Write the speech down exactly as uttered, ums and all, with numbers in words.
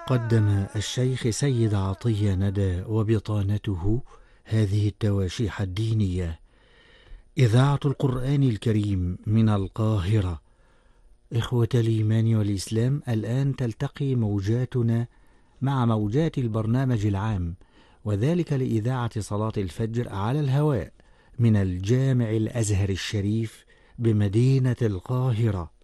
قدم الشيخ سيد عطية ندى وبطانته هذه التواشيح الدينية. إذاعة القرآن الكريم من القاهرة. إخوة الإيمان والإسلام، الآن تلتقي موجاتنا مع موجات البرنامج العام، وذلك لإذاعة صلاة الفجر على الهواء من الجامع الأزهر الشريف بمدينة القاهرة.